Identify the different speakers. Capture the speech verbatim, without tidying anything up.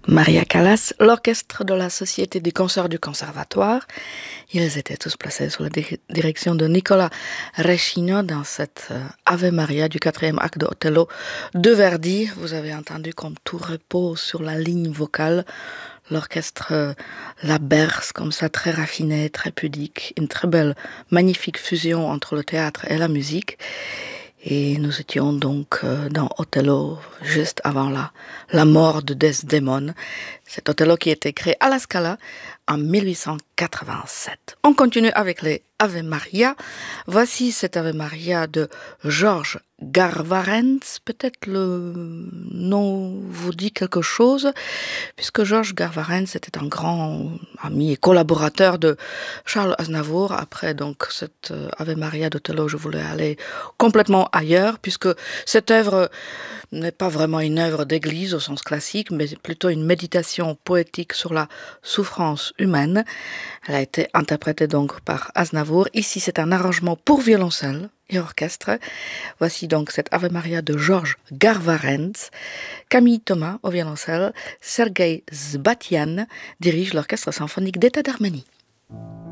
Speaker 1: Maria Callas, l'orchestre de la Société du concert du Conservatoire. Ils étaient tous placés sous la di- direction de Nicola Rescino dans cette euh, Ave Maria du quatrième acte de Othello de Verdi. Vous avez entendu comme tout repose sur la ligne vocale. L'orchestre euh, la berce comme ça, très raffiné, très pudique. Une très belle, magnifique fusion entre le théâtre et la musique. Et nous étions donc euh, dans Othello, juste avant la, la mort de Desdemone. Cet Othello qui a été créé à la Scala en mille huit cent quatre-vingt-sept. On continue avec les Ave Maria. Voici cet Ave Maria de Georges Garvarentz. Peut-être le nom vous dit quelque chose, puisque Georges Garvarentz était un grand ami et collaborateur de Charles Aznavour. Après donc cette Ave Maria d'Othello, je voulais aller complètement ailleurs, puisque cette œuvre n'est pas vraiment une œuvre d'église au sens classique, mais plutôt une méditation poétique sur la souffrance humaine. Elle a été interprétée donc par Aznavour. Ici, c'est un arrangement pour violoncelle et orchestre. Voici donc cette Ave Maria de Georges Garvarentz. Camille Thomas au violoncelle, Sergei Zbatian dirige l'orchestre symphonique d'État d'Arménie.